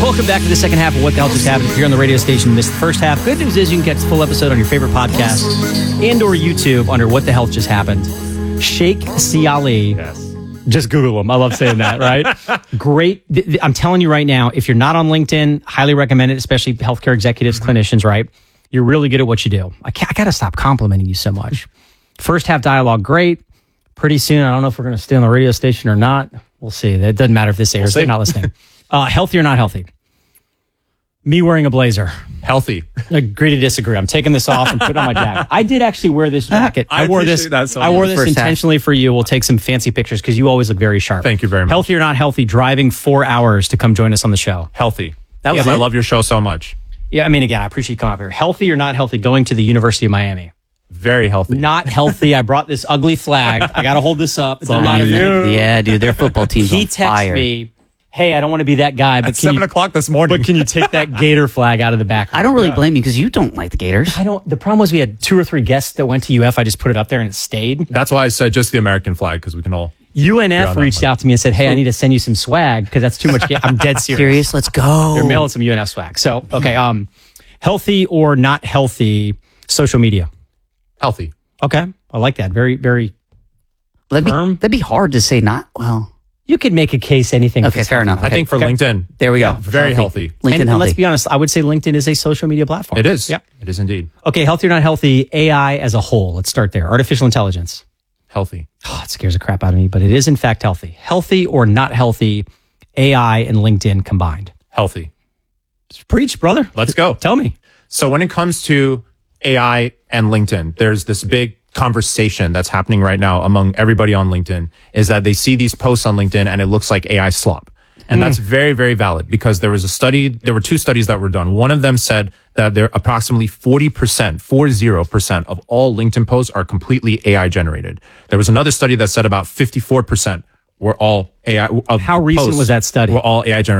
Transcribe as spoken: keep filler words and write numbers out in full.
Welcome back to the second half of What the Hell Just Happened. If you're on the radio station, missed the first half. Good news is you can catch the full episode on your favorite podcast and or YouTube under What the Hell Just Happened. Sheikh Siali. Yes. Just Google him. I love saying that, right? Great. Th- th- I'm telling you right now, if you're not on LinkedIn, highly recommend it, especially healthcare executives, mm-hmm. clinicians, right? You're really good at what you do. I, I got to stop complimenting you so much. First half dialogue, great. Pretty soon, I don't know if we're going to stay on the radio station or not. We'll see. It doesn't matter if this airs. We'll They're not listening. Uh, healthy or not healthy? Me wearing a blazer. Healthy. Agree to disagree. I'm taking this off and putting on my jacket. I did actually wear this jacket. I, I wore this. That so I wore this First intentionally half. for you. We'll take some fancy pictures because you always look very sharp. Thank you very much. Healthy or not healthy? Driving four hours to come join us on the show. Healthy. That was yeah, it? I love your show so much. Yeah, I mean, again, I appreciate you coming up here. Healthy or not healthy? Going to the University of Miami. Very healthy. Not healthy. I brought this ugly flag. I got to hold this up. It's all not you. Yeah, dude, their football team's He on fire. texted me, hey, I don't want to be that guy, but At can seven you, o'clock this morning. but can you take that Gator flag out of the back? I don't really blame you because you don't like the Gators. I don't. The problem was we had two or three guests that went to U F. I just put it up there and it stayed. That's why I said just the American flag because we can all. U N You're F on that reached one. out to me and said, hey, I need to send you some swag because that's too much. Ga- I'm dead serious. Serious? Let's go. They're mailing some U N F swag. So, okay, um, healthy or not healthy social media? Healthy. Okay, I like that. Very, very That'd be, firm. that'd be hard to say not, well, You could make a case anything. okay, fair enough. I Okay. think for Okay. LinkedIn. There we go. Very healthy. LinkedIn and, and healthy. let's be honest, I would say LinkedIn is a social media platform. It is. Yep. It is indeed. Okay, healthy or not healthy, A I as a whole. Let's start there. Artificial intelligence. Healthy. Oh, it scares the crap out of me, but it is in fact healthy. Healthy or not healthy, A I and LinkedIn combined. Healthy. Preach, brother. Let's go. Tell me. So when it comes to A I and LinkedIn, there's this big conversation that's happening right now among everybody on LinkedIn is that they see these posts on LinkedIn and it looks like A I slop. And mm. that's very, very valid because there was a study, there were two studies that were done. One of them said that there approximately forty percent, forty percent of all LinkedIn posts are completely A I generated. There was another study that said about fifty-four percent were all A I. Of How recent posts was that study? Were all A I generated.